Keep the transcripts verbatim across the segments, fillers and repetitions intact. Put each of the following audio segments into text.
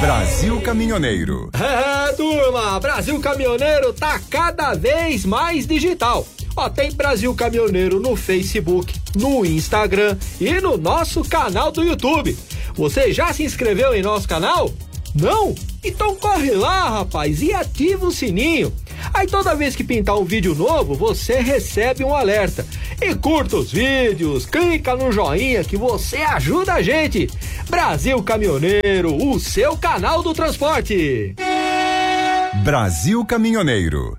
Brasil Caminhoneiro. É, turma, Brasil Caminhoneiro tá cada vez mais digital. Ó, tem Brasil Caminhoneiro no Facebook, no Instagram e no nosso canal do YouTube. Você já se inscreveu em nosso canal? Não? Então corre lá, rapaz, e ativa o sininho. Aí toda vez que pintar um vídeo novo, você recebe um alerta. E curta os vídeos, clica no joinha que você ajuda a gente. Brasil Caminhoneiro, o seu canal do transporte. Brasil Caminhoneiro.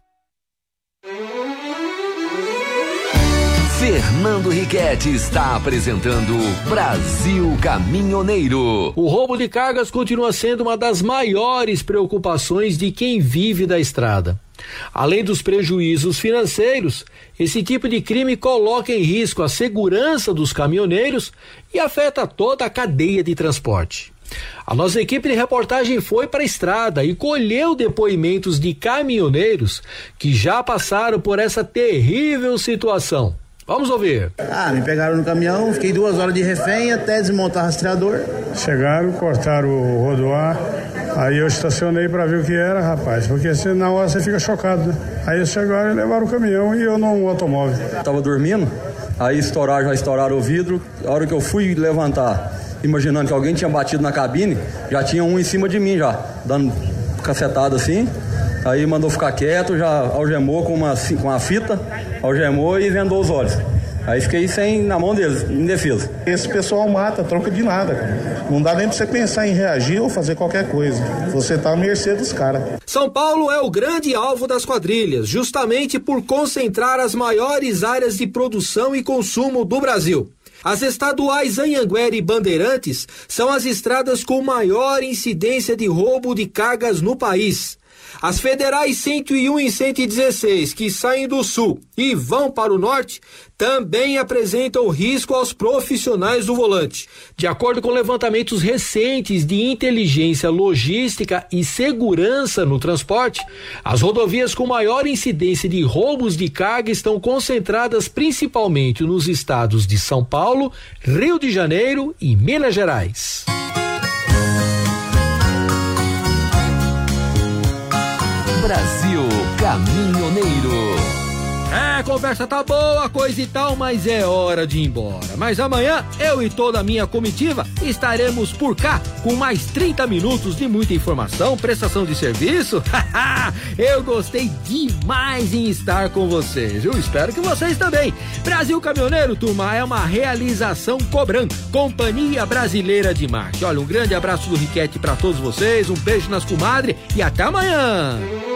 Fernando Riquetti está apresentando Brasil Caminhoneiro. O roubo de cargas continua sendo uma das maiores preocupações de quem vive da estrada. Além dos prejuízos financeiros, esse tipo de crime coloca em risco a segurança dos caminhoneiros e afeta toda a cadeia de transporte. A nossa equipe de reportagem foi para a estrada e colheu depoimentos de caminhoneiros que já passaram por essa terrível situação. Vamos ouvir. Ah, me pegaram no caminhão, fiquei duas horas de refém até desmontar o rastreador. Chegaram, cortaram o rodoar, aí eu estacionei pra ver o que era, rapaz, porque assim, na hora você fica chocado, né? Aí eles chegaram e levaram o caminhão e eu não o automóvel. Tava dormindo, aí estouraram, já estouraram o vidro, a hora que eu fui levantar, imaginando que alguém tinha batido na cabine, já tinha um em cima de mim já, dando cacetada assim. Aí mandou ficar quieto, já algemou com uma, com uma fita, algemou e vendou os olhos. Aí fiquei sem, na mão deles, indefeso. Esse pessoal mata, troca de nada, cara. Não dá nem pra você pensar em reagir ou fazer qualquer coisa. Você tá à mercê dos caras. São Paulo é o grande alvo das quadrilhas, justamente por concentrar as maiores áreas de produção e consumo do Brasil. As estaduais Anhanguera e Bandeirantes são as estradas com maior incidência de roubo de cargas no país. As federais cento e um e cento e dezesseis, que saem do sul e vão para o norte, também apresentam risco aos profissionais do volante. De acordo com levantamentos recentes de inteligência logística e segurança no transporte, as rodovias com maior incidência de roubos de carga estão concentradas principalmente nos estados de São Paulo, Rio de Janeiro e Minas Gerais. Brasil Caminhoneiro. É, a conversa tá boa, coisa e tal, mas é hora de ir embora. Mas amanhã, eu e toda a minha comitiva estaremos por cá com mais trinta minutos de muita informação, prestação de serviço. Eu gostei demais em estar com vocês. Eu espero que vocês também. Brasil Caminhoneiro, turma, é uma realização Cobran, Companhia Brasileira de Marketing. Olha, um grande abraço do Riquetti para todos vocês, um beijo nas comadres e até amanhã.